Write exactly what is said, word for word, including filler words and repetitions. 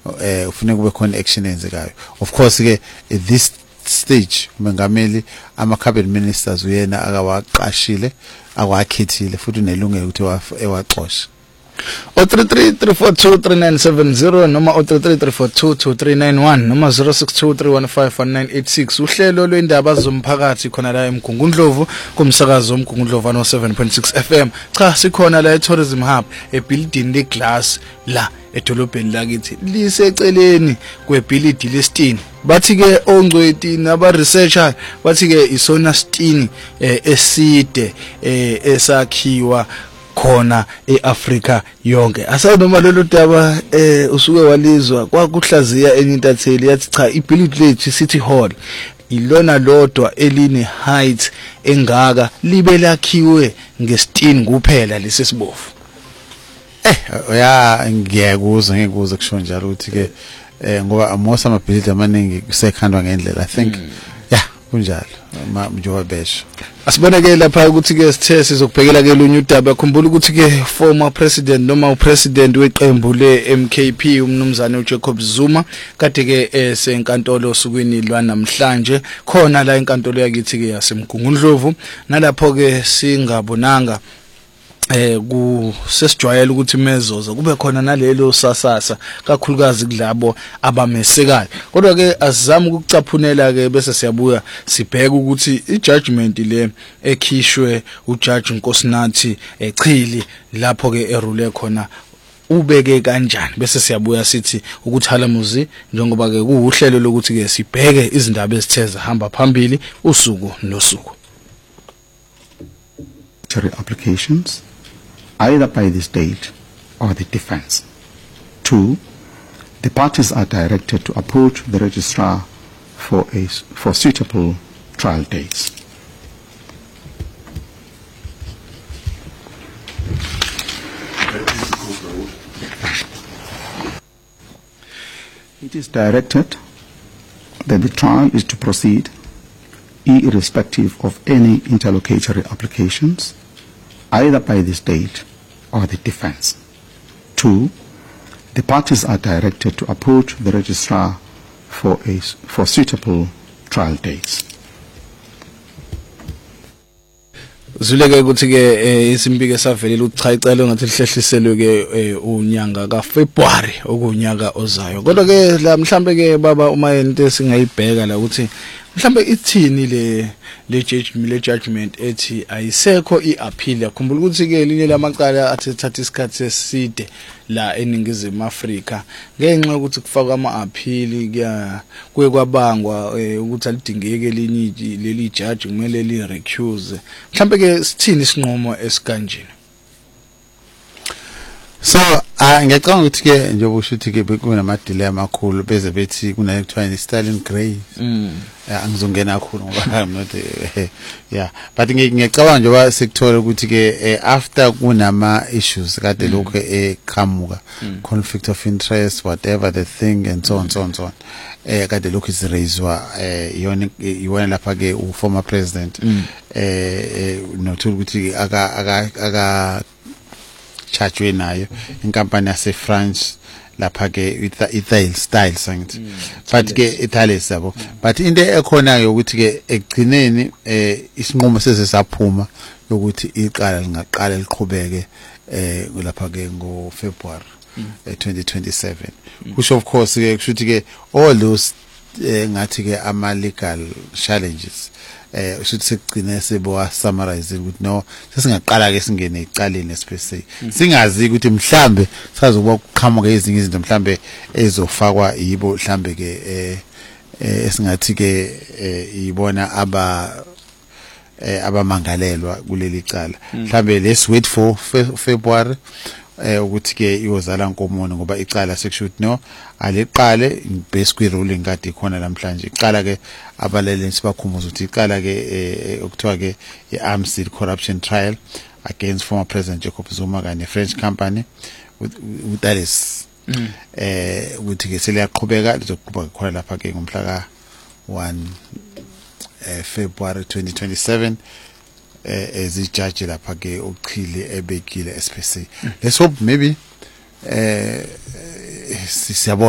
eh ufuna kube khona action enzekayo. Of course ke at this stage umengameli ama cabinet ministers uyena akawaqashile akwakhethile futhi unelungelo ukuthi ewaxoshe. O three three three four two three nine seven zero noma o three three three four two two three nine one noma zero six two three one five one nine eight six uhlelo lwendaba zomphakathi khona la eMgungundlovu kumsakazo uMgungundlovu no seven point six F M. Cha sikhona la eTourism Hub ebuilding leGlass la edolobheni lakithi liseceleni kwebuilding lesitini. Bathi ke ongcweti naba researcher bathi ke isona sitini eside esakhiwa khona eAfrika yonke. Asanoma lolu daba eh usuke walizwa kwakuhlaziya enye intatheli yathi cha ibuilding lethu City Hall ilona lodwa eline height engaka libe lakhiwe ngesitini kuphela lesisibofu. Eh ya ngiyakuzwa ngikuza kusho njalo ukuthi ke eh ngoba most ama buildings amaningi kusekhandwa ngendlela I think yeah kunjalo njengoba besho. Asiboneke lapha ukuthi ke sithe sizokubhekela ke lunye udaba. Khumbula ukuthi ke former president noma upresident weqembu le M K P umnumzane uJacob Zuma kade ke esenkantolo osukwini lwanamhlanje khona la enkantolo yakithi ke yaseMgungundlovu nalapho ke singabonanga eh ku sesijwayela ukuthi mezoza kube khona nalelo sasasa kakhulukazi kulabo abamesekayo. Kodwa ke asizama ukucaphunela ke bese siyabuya sibheka ukuthi ijudgment le ekhishwe uJudge Nkosinathi echili lapho ke erule khona ubeke kanjani bese siyabuya sithi ukuthalamuzi njengoba ke kuuhlelo lokuthi ke sibheke izindaba ezitheza hamba phambili usuku nosuku. Applications either by the state or the defense. Two, the parties are directed to approach the registrar for a for suitable trial dates. It is directed that the trial is to proceed irrespective of any interlocutory applications either by the state or the defense. Two, the parties are directed to approach the registrar for a for suitable trial dates. Zuleke ukuthi ke isimbike savelela ukuthi cha icelo ngathi lihlehliselwe ke unyanga kaFebruary okunyaka ozayo. Kodwa ke la mhlambe ke baba uma into singayibheka la ukuthi mhlambe ithini le le judgment le judgment ethi ayisekho iappeal. Yakhumbula ukuthi ke linye lamacala athethatha isikhathi eside la eningizimu Afrika ngenxa ukuthi kufaka ama-appeal kuya kuye kwabangwa ukuthi alidingeke linye leli judge kumele li recuse. Mhlambe ke sithini isinqumo esikanjeni? So ah ngiyacanga ukuthi ke njengoba usho ukuthi ke kunama delay amakhulu beze bethi kuna ekuthiwa ni Stalin Grey. Mm. Angizongena kakhulu ngoba I'm not yeah but ngiyacabanga njengoba sekuthola ukuthi ke after kunama issues kade lokho eqhamuka conflict of interest whatever the thing and so on so on so on eh kade lokho is raiswa eh yona iwona lapha ke u former president eh nothola ukuthi aka aka aka charge nayo inkampani yase France lapha ke Ithale style sangithi but ke Ithale sabo but into ekhona ukuthi ke egcineni eh isinqumo sese saphuma ukuthi iqala lingaqala liqhubeke eh lapha ke ngo February twenty twenty-seven which of course ke kushuthi ke all those ngathi ke ama legal challenges eh ushuthi sekugcina sebo summarize ukuthi no sesingaqala ke singene icaleni especially singazi ukuthi mhlambe sazokuba kuqhamuka ezinye izinto mhlambe ezofakwa yibo mhlambe ke eh esingathi ke ibona aba eh abamangalelwa kuleli cala mhlambe let's wait for February eh ukuthi ke iyozala nkomono ngoba icala sekushuthi no aliqale basically ruling kade ikhona namhlanje icala ke abalele sibakhumbuza ukuthi icala ke okuthiwa ke i-arms deal corruption trial against former president Jacob Zuma kanye French company with Thales eh ukuthi ke seliyaqhubeka lizoqhubeka khona lapha ke ngomhla ka one February twenty twenty-seven as a judge lapha ke uqhile ebekile S P C. Let's hope maybe eh siyabona